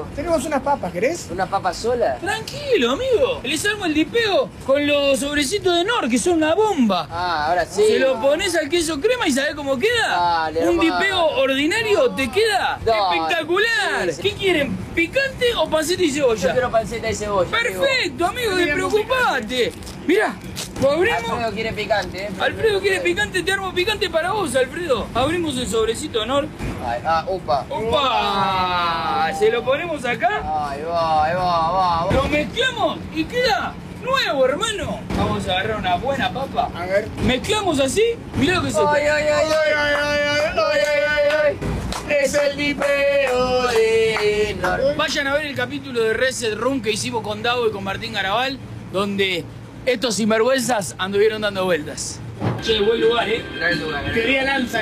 tenemos unas papas, ¿querés? ¿Una papa sola? Tranquilo, amigo. Les armo el dipeo con los sobrecitos de Nor, que son una bomba. Ah, ahora sí. Se lo pones al queso crema y ¿sabés cómo queda? Dale, un hermano. dipeo ordinario te queda Dale. espectacular. Sí. ¿Qué quieren? ¿Picante o panceta y cebolla? Yo quiero panceta y cebolla. Perfecto, amigo, despreocupate. Mirá, lo abrimos. Alfredo quiere picante, Alfredo quiere picante, te armo picante para vos, Alfredo. Abrimos el sobrecito de Nor. Upa. ¡Opa! Se lo ponemos acá, Ahí va. lo mezclamos y queda nuevo, hermano. Vamos a agarrar una buena papa. A ver. Mezclamos así, mirá lo que se Ay. Es el dipeo de Nor. Vayan a ver el capítulo de Reset Room que hicimos con Davo y con Martín Garabal, donde estos sinvergüenzas anduvieron dando vueltas. Che, buen lugar, Gran lugar. Quería lanza,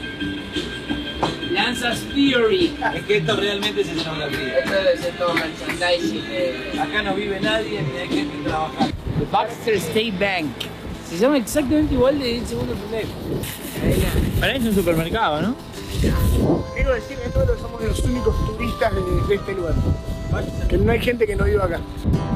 Lanzas Theory. Es que esto realmente es escenografía. Esto debe ser todo merchandising. Acá no vive nadie ni hay gente trabajando. The Baxter State Bank. Se llama exactamente igual del segundo primer. Parece un supermercado, ¿no? Quiero decir que todos somos los únicos turistas de este lugar. Que no hay gente que no viva acá.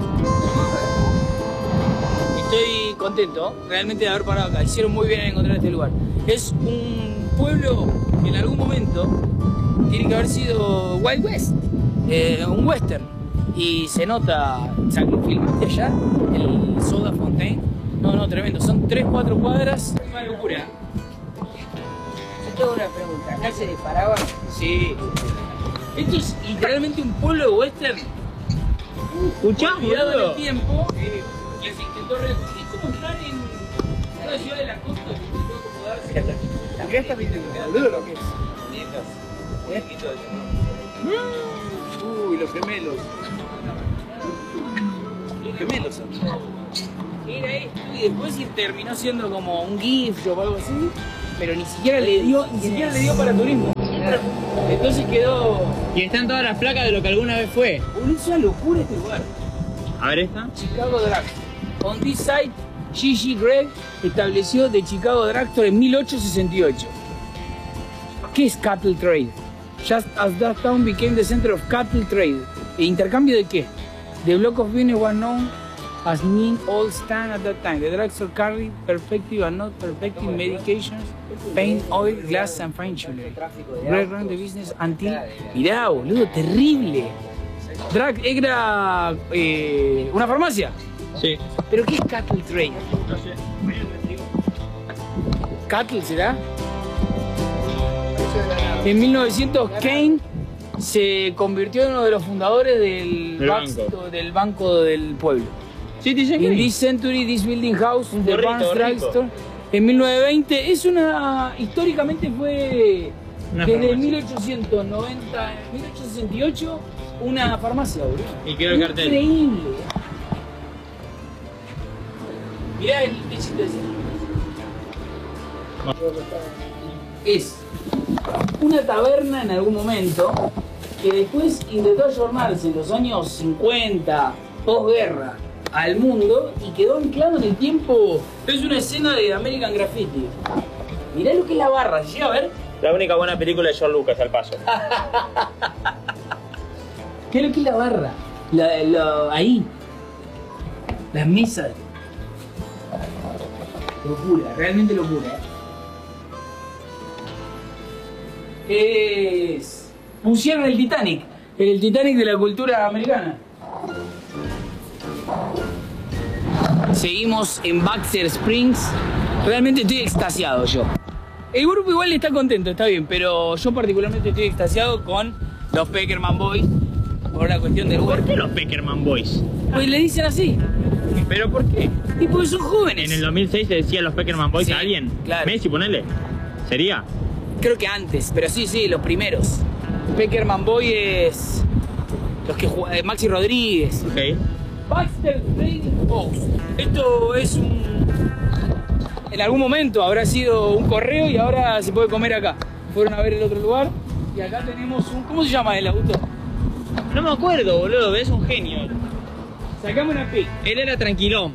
Estoy contento realmente de haber parado acá. Hicieron muy bien en encontrar este lugar. Es un pueblo que en algún momento tiene que haber sido Wild West, un western. Y se nota, ¿filmaste allá el Soda Fontaine? No, tremendo. Son 3-4 cuadras. Es una locura. Yo tengo una pregunta. ¿Acá se disparaba? Sí. Esto es literalmente un pueblo western. Escuchá, Olvidado en el boludo. tiempo. Que se intentó es como entrar en una ciudad de la costa que intentó acomodarse. ¿Qué estás viendo? ¿Boludo lo que es? Uy, los gemelos. Los gemelos son. Era esto y después terminó siendo como un gift o algo así, pero ni siquiera le dio para turismo. Entonces quedó. Y están todas las placas de lo que alguna vez fue. Es una locura este lugar. A ver esta. Chicago Drugstore. On this site, Gigi Gregg estableció The Chicago Drugstore en 1868. ¿Qué es cattle trade? Just as that town became the center of cattle trade. ¿E intercambio de qué? The block of business was known as Nin Old Stand at that time. The drugstore carried perfective and not perfective medications, paint, oil, glass and fine jewelry. Greg ran the business until... Mirá, boludo, terrible. Drug era una farmacia. Sí. ¿Pero qué es cattle trade? No sé. ¿Cattle será? En 1900 Kane se convirtió en uno de los fundadores del banco del pueblo. Sí, te dicen In que this century, this building house, Un the gorrito, Barnes rico. Drugstore, en 1920, históricamente fue Una desde farmacia. 1868, una farmacia, boludo. Y quiero el cartel. Increíble. Mirá el techito ese. Es una taberna en algún momento que después intentó ayornarse en los años 50, posguerra, al mundo y quedó anclado en el tiempo. Es una escena de American Graffiti. Mirá lo que es la barra, ¿se llega a ver? La única buena película de George Lucas, al paso. Mirá lo que es la barra. Ahí. Las mesas. Locura, realmente locura. Pusieron el Titanic de la cultura americana. Seguimos en Baxter Springs. Realmente estoy extasiado yo. El grupo igual está contento, está bien, pero yo particularmente estoy extasiado con los Peckerman Boys por la cuestión del ¿Por huerto. qué los Peckerman Boys? Pues le dicen así. ¿Pero por qué? Y porque son jóvenes. En el 2006 se decía los Peckerman Boys Sí, a alguien. claro. Messi, ponele. ¿Sería? Creo que antes, pero sí, los primeros. Peckerman Boy es los que juegan, Maxi Rodríguez. Ok. Baxter Trading Post. Esto es en algún momento habrá sido un correo y ahora se puede comer acá. Fueron a ver el otro lugar y acá tenemos un... ¿Cómo se llama el auto? No me acuerdo, boludo. Es un genio. Sacame una pic. Él era tranquilón.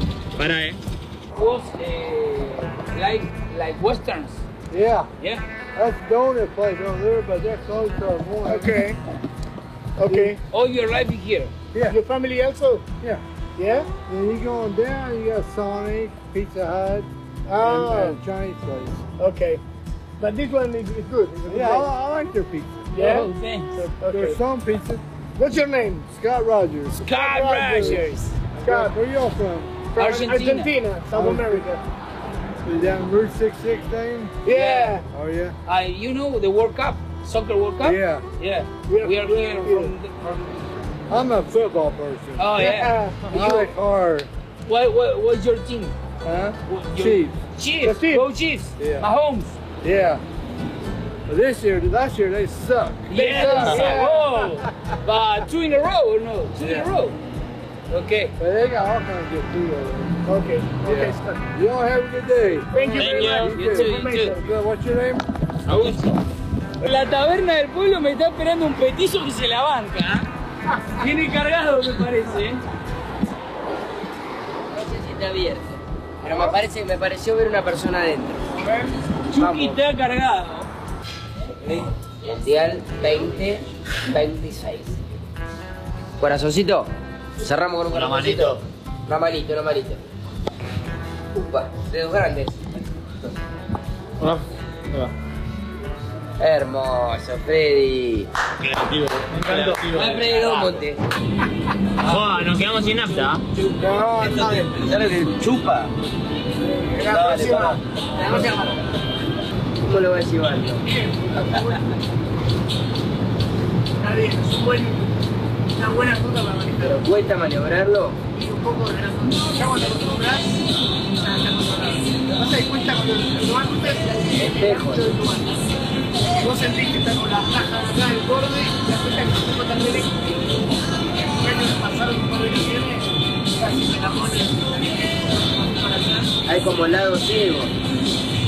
Pará, Was like westerns. Yeah. Yeah. That's donut place over there, but they're closed till morning. Okay. Okay. All your life is here. Yeah. Your family also? Yeah. Yeah? Then you going down, you got Sonic, Pizza Hut, Oh. and Chinese place. Okay. But this one is good. It's a good Yeah, place. I like their pizza. Yeah? Oh, thanks. Okay. There's some pizza. What's your name? Scott Rogers. Scott Rogers. Scott. Where y'all from? From Argentina. Argentina, South America. You down Route 66 thing? Yeah. Oh yeah. You know the World Cup, soccer World Cup? Yeah. Yeah. Yeah. We are here from I'm a football person. oh yeah. I like hard. What's your team? Huh? Your- Chiefs. Chiefs. The team. Go Chiefs. Yeah. Mahomes. Yeah. But last year they suck. Yes. Yeah. Oh. But 2 in a row or no? 2 in Yeah. a row. Okay. But they got all kinds of good food over there. Okay. Okay, Yeah. Scott. Y'all have a good day. Thank you Thank very you. much. You too, you Information. too. Good. What's your name? Augusto. La taberna del pueblo me está esperando un petizo que se la banca. ¿eh? Viene cargado, me parece. ¿eh? No sé si está abierto. Pero me pareció ver una persona adentro. Chucky está cargado. Mundial 2026. Corazoncito. Cerramos con un Una corazoncito. manito. Una manito, una manito. Upa, dedos grandes. Ah, Hermoso, Freddy. creativo. Creativo. Va Freddy Monte. Joder, nos quedamos sin nafta. ¿Sabes lo que chupa? La próxima. ¿Cómo lo voy a llevar? Está bien, es una buena fruta para manejar. Pero cuesta maniobrarlo. Y un poco de grasa. Ya cuando lo compras, ya está controlado. Lo que pasa es que cuesta cuando lo vas a comprar, Espejo. vos sentís que está con la caja acá del borde y te das cuenta que el espejo está recto. Bueno, pasaron un par de ocasiones, casi me la pones para atrás. Hay como lado ciego.